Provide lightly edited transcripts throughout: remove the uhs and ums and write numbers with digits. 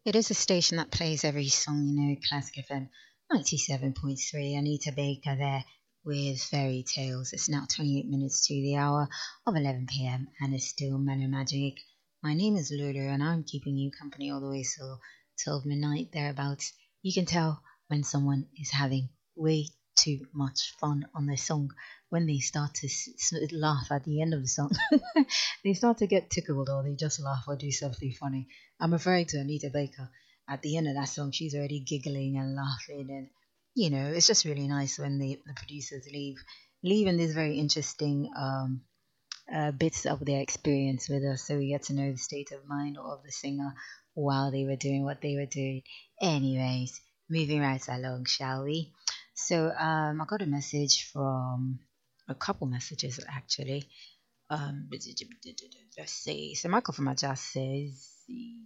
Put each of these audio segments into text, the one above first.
It is a station that plays every song, Classic FM 97.3. Anita Baker there with Fairy Tales. It's now 28 minutes to the hour of 11 p.m. and it's still Mellow Magic. My name is Lulu and I'm keeping you company all the way till 12 midnight thereabouts. You can tell when someone is having way too much fun on their song when they start to laugh at the end of the song. They start to get tickled or they just laugh or do something funny. I'm referring to Anita Baker. At the end of that song, she's already giggling and laughing, and it's just really nice when the producers leave in these very interesting bits of their experience with us, so we get to know the state of mind of the singer while they were doing what they were doing. Anyways, moving right along, shall we? So I got a message from a couple messages actually. Let's see. So Michael from Ajas says,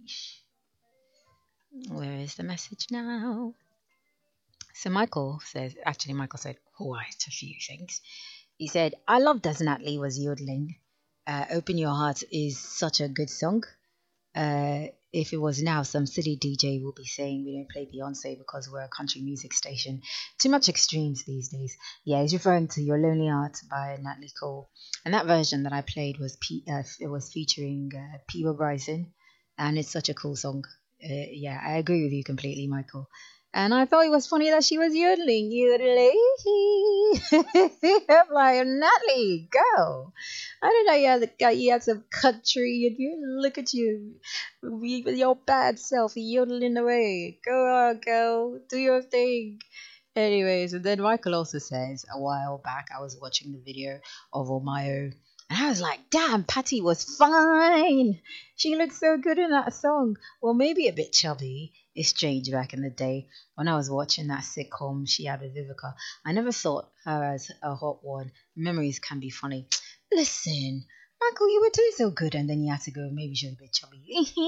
where is the message now? So Michael said quite a few things. He said, I love Des Natalie was yodeling. Open Your Heart is such a good song. If it was now, some silly DJ will be saying we don't play Beyonce because we're a country music station. Too much extremes these days. Yeah, he's referring to Your Lonely Heart by Natalie Cole. And that version that I played it was featuring Peebo Bryson. And it's such a cool song. Yeah, I agree with you completely, Michael. And I thought it was funny that she was yodeling. Yodeling. I'm like, Natalie, go. I didn't know you had some country and you look at you with your bad self yodeling away. Go on, girl. Do your thing. Anyways, and then Michael also says a while back I was watching the video of Omayo and I was like, damn, Patty was fine. She looked so good in that song. Well, maybe a bit chubby. It's strange back in the day when I was watching that sitcom she had with Vivica. I never thought her as a hot one. Memories can be funny. Listen, Michael, you were doing so good and then you had to go, maybe she was a bit chubby.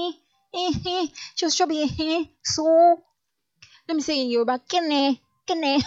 She was chubby. So, let me say in Yoruba, kene.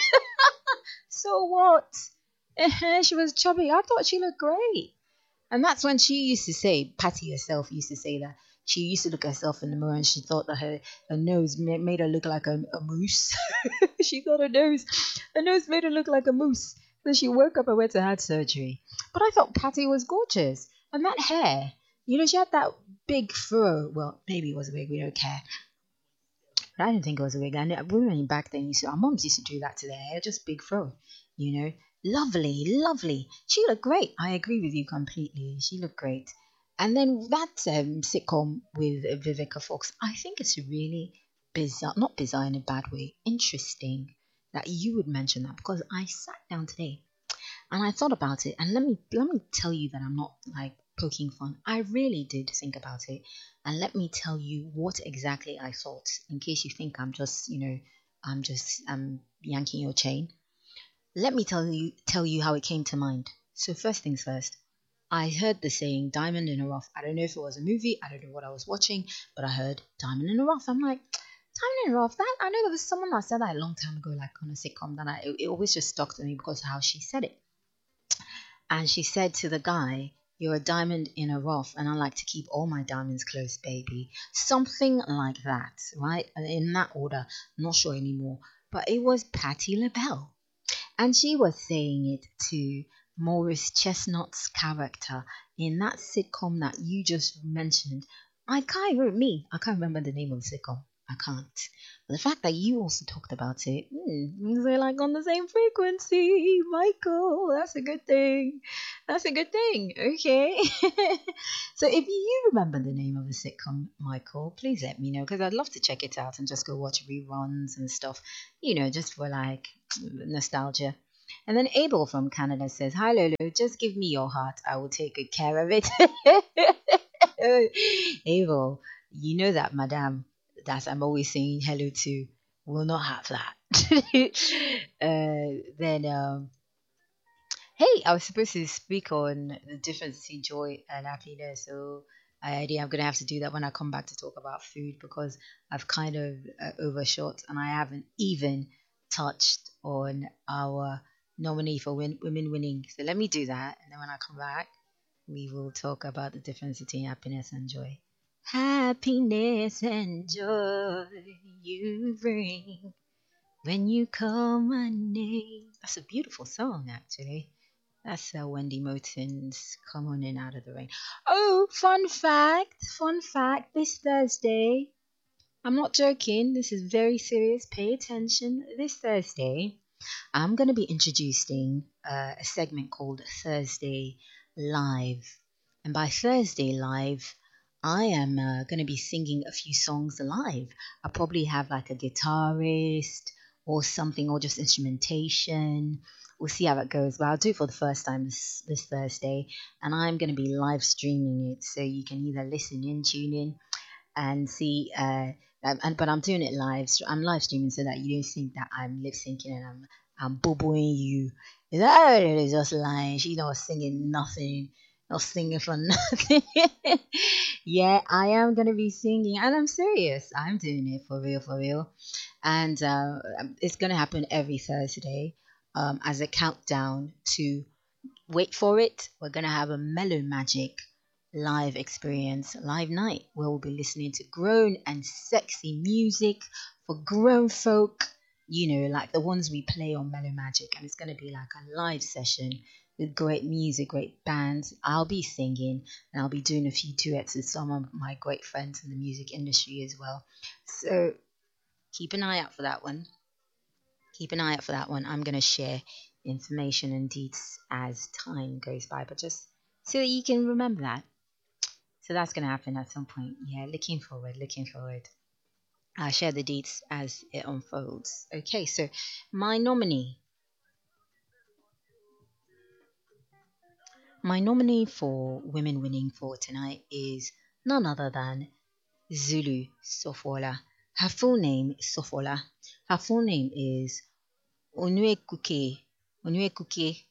So what? She was chubby. I thought she looked great. And that's when she used to say, Patty herself used to say that she used to look at herself in the mirror and she thought that her nose made her look like a moose. She thought her nose made her look like a moose. So she woke up and went to have surgery. But I thought Patty was gorgeous. And that hair, she had that big fur. Well, maybe it was a wig, we don't care. But I didn't think it was a wig. Women back then our moms used to do that to their hair, just big fro, you know. Lovely, lovely. She looked great. I agree with you completely. She looked great. And then that sitcom with Vivica Fox, I think it's really bizarre, not bizarre in a bad way, interesting that you would mention that because I sat down today and I thought about it, and let me tell you that I'm not like poking fun. I really did think about it, and let me tell you what exactly I thought. In case you think I'm just yanking your chain. Let me tell you how it came to mind. So first things first. I heard the saying "diamond in a rough." I don't know if it was a movie. I don't know what I was watching, but I heard "diamond in a rough." I'm like, "Diamond in a rough." That I know there was someone that said that a long time ago, like on a sitcom. That it always just stuck to me because of how she said it. And she said to the guy, "You're a diamond in a rough, and I like to keep all my diamonds close, baby." Something like that, right? In that order. Not sure anymore. But it was Patti LaBelle. And she was saying it to Maurice Chestnut's character in that sitcom that you just mentioned. I can't remember the name of the sitcom. I can't. But the fact that you also talked about it means we're like on the same frequency, Michael. That's a good thing. That's a good thing. Okay. So if you remember the name of the sitcom, Michael, please let me know because I'd love to check it out and just go watch reruns and stuff, just for like nostalgia. And then Abel from Canada says, "Hi Lolo, just give me your heart. I will take good care of it." Abel, you know that Madame that I'm always saying hello to will not have that. Then hey, I was supposed to speak on the difference between joy and happiness. So I'm gonna have to do that when I come back to talk about food because I've kind of overshot and I haven't even touched on our nominee for women winning. So let me do that, and then when I come back, we will talk about the difference between happiness and joy. Happiness and joy you bring when you call my name. That's a beautiful song, actually. That's Wendy Moten's Come On In Out of the Rain. Oh, fun fact, this Thursday, I'm not joking, this is very serious, pay attention. This Thursday, I'm going to be introducing a segment called Thursday Live. And by Thursday Live, I am going to be singing a few songs live. I'll probably have like a guitarist or something, or just instrumentation. We'll see how it goes. But I'll do it for the first time this Thursday. And I'm going to be live streaming it. So you can either listen in, tune in, and see. But I'm doing it live. I'm live streaming so that you don't think that I'm lip syncing and I'm boo-booing you. That is just lying. She's not singing nothing. Not singing for nothing. Yeah, I am gonna be singing, and I'm serious. I'm doing it for real, for real. And it's gonna happen every Thursday. As a countdown to wait for it. We're gonna have a Mellow Magic live experience, live night, where we'll be listening to grown and sexy music for grown folk, like the ones we play on Mellow Magic. And it's going to be like a live session with great music, great bands. I'll be singing and I'll be doing a few duets with some of my great friends in the music industry as well. So keep an eye out for that one. Keep an eye out for that one. I'm going to share information and deets as time goes by, but just so that you can remember that. So that's going to happen at some point. Yeah, looking forward, looking forward. I'll share the dates as it unfolds. Okay, so my nominee. My nominee for Women Winning for tonight is none other than Zulu Sofola. Her full name is Sofola. Her full name is Onwekuke. Onwekuke.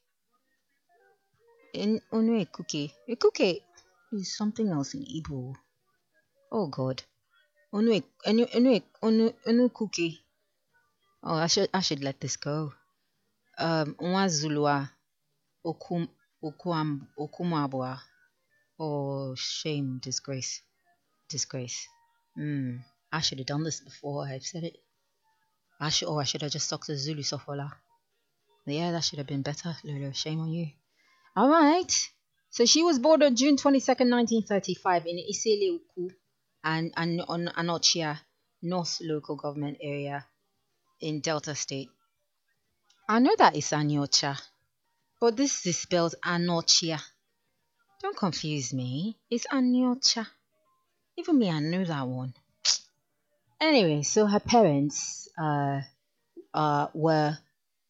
Onwekuke. Ekuke is something else in Igbo. Oh God. Onukuki. Oh, I should let this go. Nwazulua Okumabwa. Oh, shame, disgrace. I should have done this before I've said it. I should have just stuck to Zulu Sofola. Yeah, that should have been better, Lolo. Shame on you. All right. So she was born on June 22nd, 1935 in Iseleuku and on Anochia North Local Government Area in Delta State. I know that is Anyocha, but this is spelled Anochia. Don't confuse me. It's Anyocha. Even me, I know that one. Anyway, so her parents were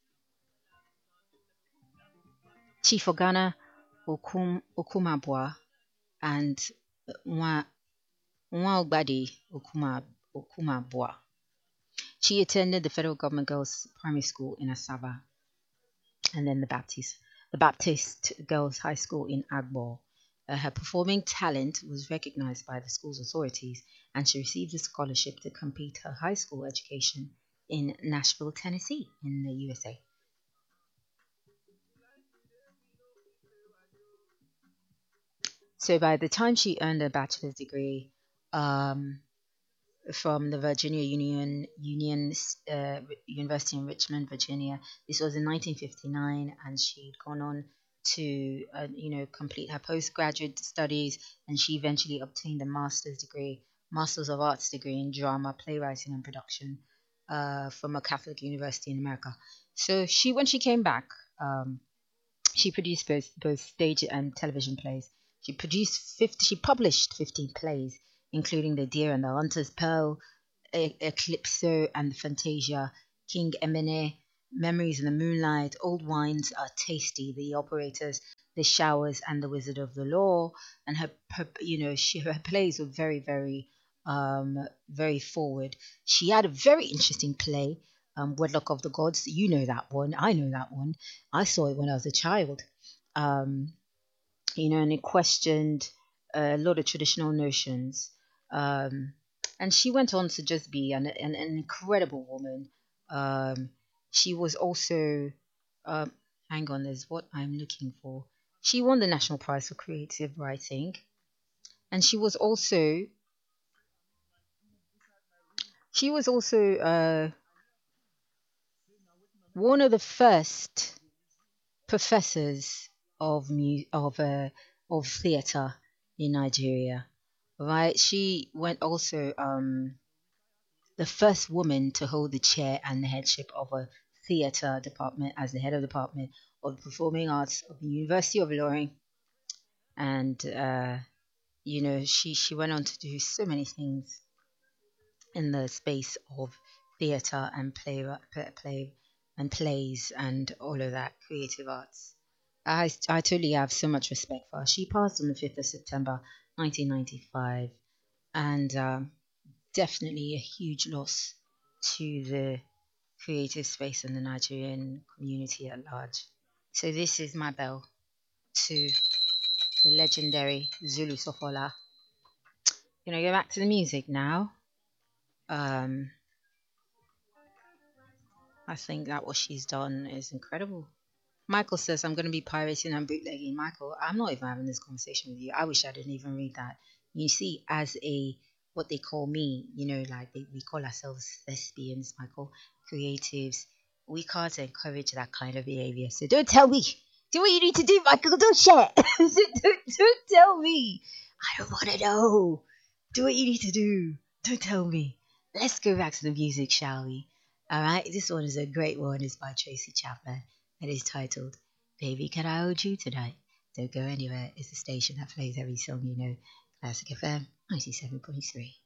Chief Ogana Okumabwa and Nwa Ogbadi Okumabwa. She attended the Federal Government Girls Primary School in Asava and then the Baptist Girls High School in Agbo. Her performing talent was recognized by the school's authorities, and she received a scholarship to complete her high school education in Nashville, Tennessee, in the USA. So by the time she earned a bachelor's degree from the Virginia University in Richmond, Virginia, this was in 1959, and she'd gone on to complete her postgraduate studies, and she eventually obtained a master's of arts degree in drama, playwriting, and production from a Catholic university in America. So when she came back, she produced both stage and television plays. She published 15 plays, including The Deer and the Hunter's Pearl, Eclipso and the Fantasia, King Emene, Memories in the Moonlight, Old Wines Are Tasty, The Operators, The Showers, and The Wizard of the Law. And her plays were very, very, very forward. She had a very interesting play, Wedlock of the Gods. You know that one. I know that one. I saw it when I was a child. And it questioned a lot of traditional notions. And she went on to just be an incredible woman. She was also, hang on, there's what I'm looking for. She won the National Prize for Creative Writing. And she was also She was also one of the first professors of theater in Nigeria. Right? She went also the first woman to hold the chair and the headship of a theater department as the head of the department of the performing arts of the University of Ilorin. And she went on to do so many things in the space of theater and play and plays and all of that creative arts. I totally have so much respect for her. She passed on the 5th of September 1995, and definitely a huge loss to the creative space and the Nigerian community at large. So this is my bell to the legendary Zulu Sofola. Go back to the music now. Um, I think that what she's done is incredible. Michael says, I'm going to be pirating and bootlegging. Michael, I'm not even having this conversation with you. I wish I didn't even read that. You see, as a, what they call me, like we call ourselves thespians, Michael, creatives, we can't encourage that kind of behavior. So don't tell me. Do what you need to do, Michael. Don't share. Don't tell me. I don't want to know. Do what you need to do. Don't tell me. Let's go back to the music, shall we? All right. This one is a great one. It's by Tracy Chapman. It is titled Baby Can I Hold You Tonight? Don't go anywhere. It's the station that plays every song you know. Classic FM 97.3.